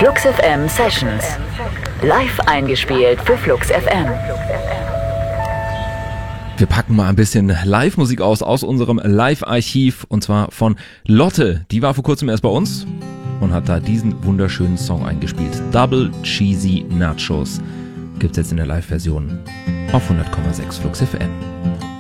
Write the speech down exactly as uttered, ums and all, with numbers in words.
Flux F M Sessions. Live eingespielt für Flux F M. Wir packen mal ein bisschen Live-Musik aus, aus unserem Live-Archiv, und zwar von Lotte. Die war vor kurzem erst bei uns und hat da diesen wunderschönen Song eingespielt. Double Cheesy Nachos gibt's jetzt in der Live-Version auf hundert Komma sechs Flux F M.